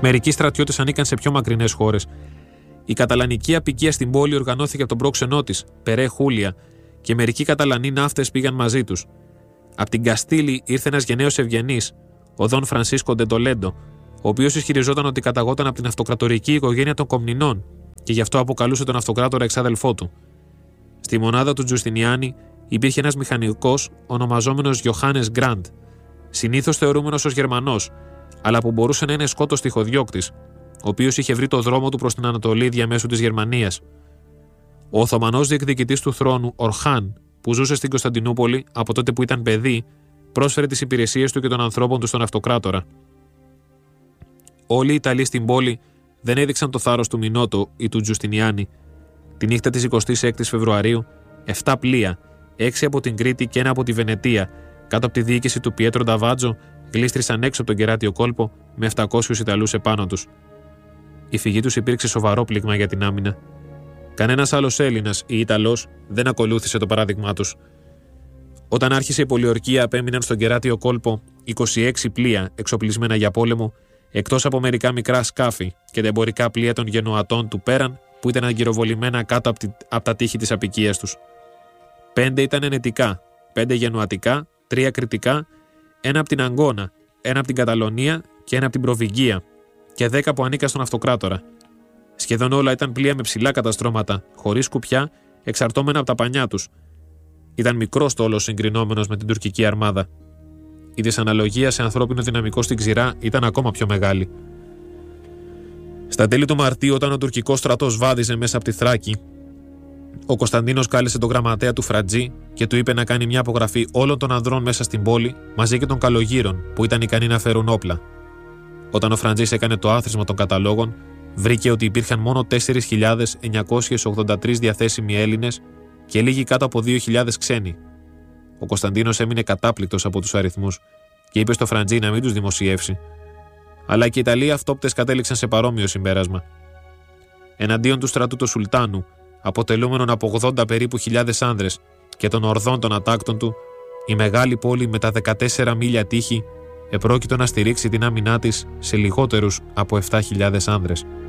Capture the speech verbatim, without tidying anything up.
Μερικοί στρατιώτες ανήκαν σε πιο μακρινές χώρες. Η καταλανική αποικία στην πόλη οργανώθηκε από τον πρόξενό της, Περέ Χούλια, και μερικοί Καταλανοί ναύτες πήγαν μαζί τους. Από την Καστήλη ήρθε ένας γενναίος ευγενής, ο Δον Φρανσίσκο Ντεντολέντο, ο οποίος ισχυριζόταν ότι καταγόταν από την αυτοκρατορική οικογένεια των Κομνηνών και γι' αυτό αποκαλούσε τον αυτοκράτορα εξάδελφό του. Στη μονάδα του Τζουστινιάνη υπήρχε ένας μηχανικός ονομαζόμενος Γιοχάνες Γκραντ, συνήθως θεωρούμενος ως Γερμανός, αλλά που μπορούσε να είναι Σκότος τυχοδιώκτης, ο οποίος είχε βρει το δρόμο του προς την Ανατολή διαμέσου της Γερμανίας. Ο Οθωμανός διεκδικητής του θρόνου, Ορχάν, που ζούσε στην Κωνσταντινούπολη από τότε που ήταν παιδί, πρόσφερε τις υπηρεσίες του και των ανθρώπων του στον αυτοκράτορα. Όλοι οι Ιταλοί στην πόλη δεν έδειξαν το θάρρος του Μινότο ή του Τζουστινιάνη. Τη νύχτα της εικοστής έκτης Φεβρουαρίου, επτά πλοία, έξι από την Κρήτη και ένα από τη Βενετία, κάτω από τη διοίκηση του Πιέτρο Νταβάτζο, γλίστρησαν έξω από τον κεράτιο κόλπο με επτακόσιους Ιταλούς επάνω τους. Η φυγή τους υπήρξε σοβαρό πλήγμα για την άμυνα. Κανένας άλλος Έλληνας ή Ιταλός δεν ακολούθησε το παράδειγμά τους. Όταν άρχισε η πολιορκία, απέμειναν στον κεράτιο κόλπο είκοσι έξι πλοία εξοπλισμένα για πόλεμο, εκτός από μερικά μικρά σκάφη και τα εμπορικά πλοία των Γενοατών του Πέραν, που ήταν αγκυροβολημένα κάτω από, τη, από τα τείχη της αποικίας τους. Πέντε ήταν ενετικά, πέντε γενουατικά, τρία κριτικά, ένα από την Αγκώνα, ένα από την Καταλωνία και ένα από την Προβυγγία, και δέκα που ανήκαν στον αυτοκράτορα. Σχεδόν όλα ήταν πλοία με ψηλά καταστρώματα, χωρίς κουπιά, εξαρτώμενα από τα πανιά τους. Ήταν μικρός στόλος συγκρινόμενος με την τουρκική αρμάδα. Η δυσαναλογία σε ανθρώπινο δυναμικό στην ξηρά ήταν ακόμα πιο μεγάλη. Στα τέλη του Μαρτίου, όταν ο τουρκικός στρατός βάδιζε μέσα από τη Θράκη, ο Κωνσταντίνος κάλεσε τον γραμματέα του Φρατζή και του είπε να κάνει μια απογραφή όλων των ανδρών μέσα στην πόλη, μαζί και των καλογύρων που ήταν ικανοί να φέρουν όπλα. Όταν ο Φραντζής έκανε το άθροισμα των καταλόγων, βρήκε ότι υπήρχαν μόνο τέσσερις χιλιάδες εννιακόσιοι ογδόντα τρεις διαθέσιμοι Έλληνες και λίγοι κάτω από δύο χιλιάδες ξένοι. Ο Κωνσταντίνος έμεινε κατάπληκτος από τους αριθμούς και είπε στο Φραντζή να μην τους δημοσιεύσει. Αλλά και οι Ιταλοί αυτόπτες κατέληξαν σε παρόμοιο συμπέρασμα. Εναντίον του στρατού του Σουλτάνου, αποτελούμενων από ογδόντα περίπου χιλιάδες άνδρες και των ορδών των ατάκτων του, η μεγάλη πόλη με τα δεκατέσσερα μίλια τείχη επρόκειτο να στηρίξει την άμυνά της σε λιγότερους από επτά χιλιάδες άνδρες.